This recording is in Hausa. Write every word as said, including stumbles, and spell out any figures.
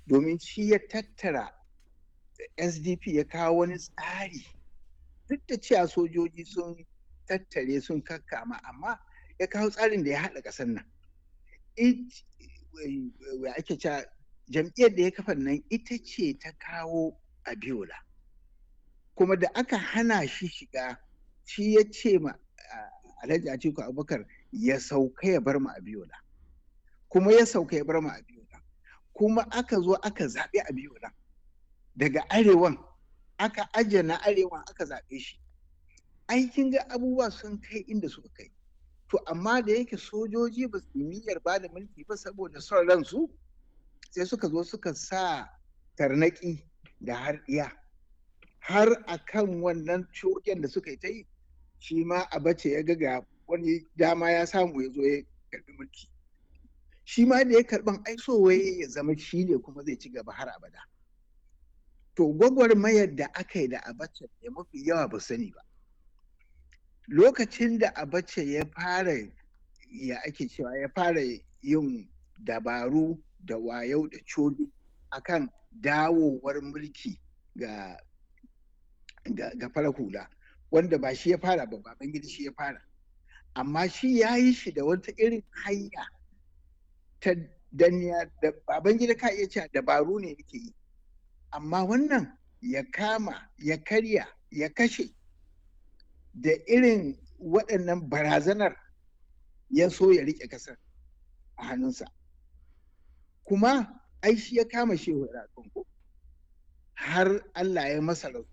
domin shi ya tattara S D P ya kawo wani tsari, duk da cewa sojoji sun tattare sun kakkama, amma ya kawo tsarin da ya haɗa ƙasar nan. Ake cewa jam'iyyar da ya kafa nan ita ce ta kawo Abiola, kuma da aka hana shi shiga shi ya ce ma Alhaji Atiku Abubakar ya sauka ya bar mu Abiola, kuma ya sauka ya bar mu Abiola, kuma aka zo aka zaɓi Abiola daga arewan, aka ajiye na arewan aka zaɓe shi. Aikin ga abubuwa sun kai inda suka kai, to amma da yake sojoji ba su niyyar ba da mulki ba saboda son ransu, sai suka zo suka sa tarnaki da harɗiya har akan wannan cogen da suka yi ta yi, shi ma Abacha ya ga wani dama ya samu ya zo ya karɓi mulki. Shi ma da ya karɓan aisowaye ya zama shi ne kuma zai ci gaba har abada. To gwagwarmayar da aka yi da Abacha da mafi yawa ba sani ba. Lokacin da Abacha ya fara ya ake cewa ya fara yin dabaru da wayau da coli akan dawowar mulki ga ga farar hula, wanda ba shi ya fara ba, Babangida shi ya fara, amma shi ya yi shi da wata irin hanya ta danniya da Babangida ka iya cewa dabaru ne yake yi, amma wannan ya kama ya karya ya kashe da irin waɗannan barazanar ya so ya riƙe ƙasar a hannunsa. Kuma ai shi ya kama Shehu Ɗanfodiyo har Allah ya masa rasuwa.